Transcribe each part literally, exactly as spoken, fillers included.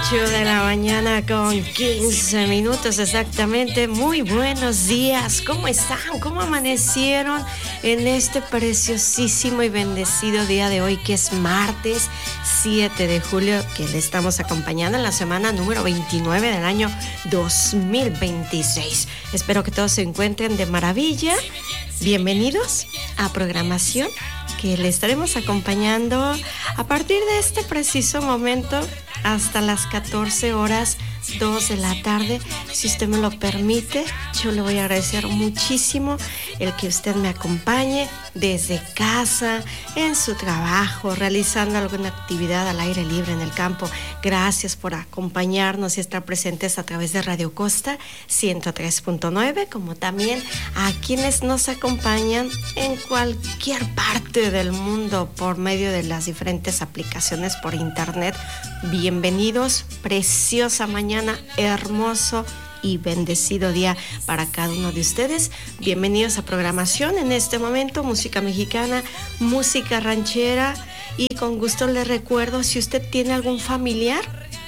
ocho de la mañana con quince minutos exactamente. Muy buenos días, ¿cómo están? ¿Cómo amanecieron en este preciosísimo y bendecido día de hoy, que es martes siete de julio, que le estamos acompañando en la semana número veintinueve del año dos mil veintiséis? Espero que todos se encuentren de maravilla. Bienvenidos a programación que le estaremos acompañando a partir de este preciso momento hasta las catorce horas dos de la tarde. Si usted me lo permite, yo le voy a agradecer muchísimo el que usted me acompañe desde casa, en su trabajo, realizando alguna actividad al aire libre en el campo. Gracias por acompañarnos y estar presentes a través de Radio Costa ciento tres punto nueve, como también a quienes nos acompañan en cualquier parte del mundo por medio de las diferentes aplicaciones por internet. Bienvenidos, preciosa mañana, hermoso y bendecido día para cada uno de ustedes. Bienvenidos a programación. En este momento, música mexicana, música ranchera, y con gusto les recuerdo, si usted tiene algún familiar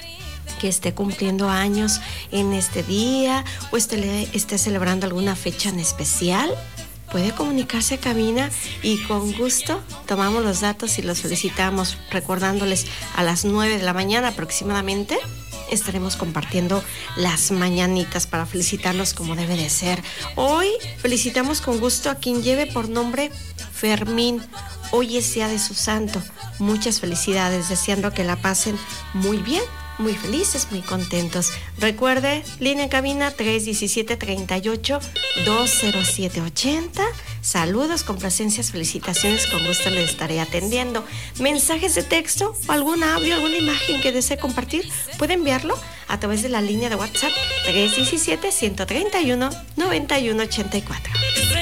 que esté cumpliendo años en este día o esté, esté celebrando alguna fecha en especial, puede comunicarse a cabina y con gusto tomamos los datos y los solicitamos, recordándoles a las nueve de la mañana aproximadamente estaremos compartiendo las mañanitas para felicitarlos como debe de ser. Hoy felicitamos con gusto a quien lleve por nombre Fermín. Hoy es día de su santo. Muchas felicidades, deseando que la pasen muy bien, muy felices, muy contentos. Recuerde, línea en cabina tres uno siete, tres ocho, dos cero siete ocho cero. Saludos, complacencias, felicitaciones, con gusto les estaré atendiendo. Mensajes de texto o algún audio, alguna imagen que desee compartir, puede enviarlo a través de la línea de WhatsApp tres uno siete, uno tres uno, nueve uno ocho cuatro.